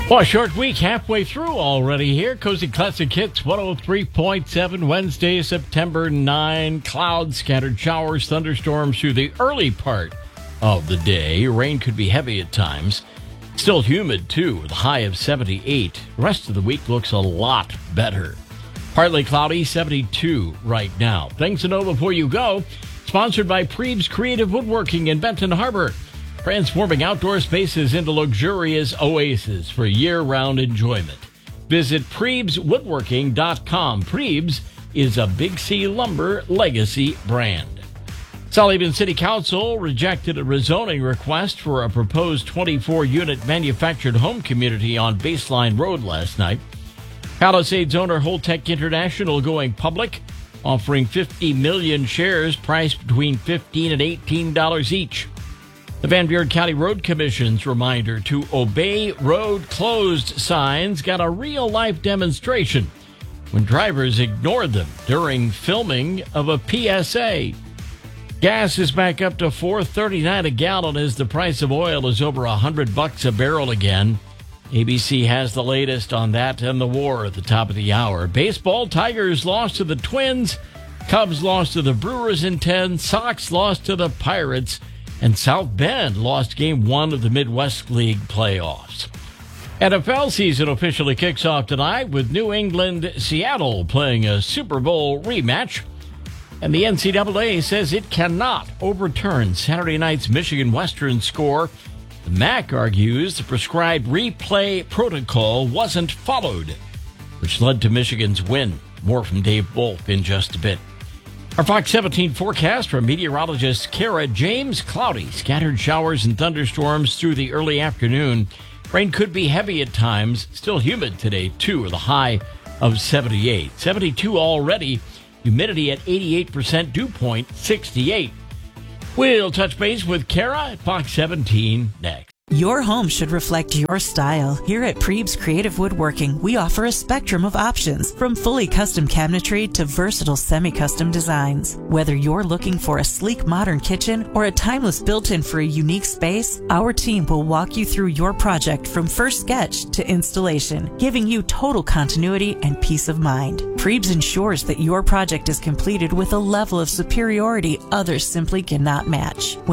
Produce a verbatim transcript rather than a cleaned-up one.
Well, a short week halfway through already here. Cozy Classic Hits one oh three point seven, Wednesday, September ninth. Clouds, scattered showers, thunderstorms through the early part of the day. Rain could be heavy at times. Still humid, too, with a high of seventy-eight. The rest of the week looks a lot better. Partly cloudy, seventy-two right now. Things to know before you go. Sponsored by Preebs Creative Woodworking in Benton Harbor. Transforming outdoor spaces into luxurious oases for year-round enjoyment. Visit Preebs Woodworking dot com. Preebs is a Big C Lumber legacy brand. Sullivan City Council rejected a rezoning request for a proposed twenty-four unit manufactured home community on Baseline Road last night. Palisades owner Holtec International going public, offering fifty million shares priced between fifteen dollars and eighteen dollars each. The Van Buren County Road Commission's reminder to obey road closed signs got a real-life demonstration when drivers ignored them during filming of a P S A. Gas is back up to four thirty-nine a gallon as the price of oil is over one hundred bucks a barrel again. A B C has the latest on that and the war at the top of the hour. Baseball, Tigers lost to the Twins, Cubs lost to the Brewers in ten, Sox lost to the Pirates, and South Bend lost game one of the Midwest League playoffs. N F L season officially kicks off tonight with New England-Seattle playing a Super Bowl rematch. And the N C double A says it cannot overturn Saturday night's Michigan Western score. The M A C argues the prescribed replay protocol wasn't followed, which led to Michigan's win. More from Dave Wolf in just a bit. Our Fox seventeen forecast from meteorologist Kara James. Cloudy, scattered showers and thunderstorms through the early afternoon. Rain could be heavy at times. Still humid today, too, with a high of seventy-eight. seventy-two already. Humidity at eighty-eight percent. Dew point sixty-eight. We'll touch base with Kara at Fox seventeen next. Your home should reflect your style. Here at Preebs Creative Woodworking, we offer a spectrum of options, from fully custom cabinetry to versatile semi-custom designs. Whether you're looking for a sleek modern kitchen or a timeless built-in for a unique space, our team will walk you through your project from first sketch to installation, giving you total continuity and peace of mind. Preebs ensures that your project is completed with a level of superiority others simply cannot match.